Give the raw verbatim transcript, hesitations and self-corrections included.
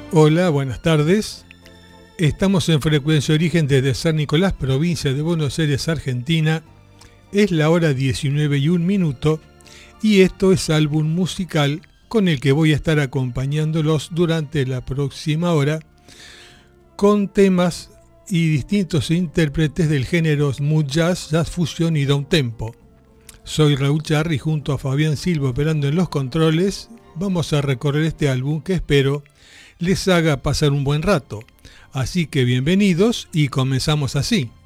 Hola, buenas tardes. Estamos en Frecuencia Origen desde San Nicolás, provincia de Buenos Aires, Argentina. Es la hora diecinueve y un minuto y esto es Álbum Musical, con el que voy a estar acompañándolos durante la próxima hora con temas y distintos intérpretes del género smooth jazz, jazz fusión y downtempo. Soy Raúl Charri y junto a Fabián Silva operando en los controles vamos a recorrer este álbum que espero les haga pasar un buen rato. Así que bienvenidos y comenzamos así.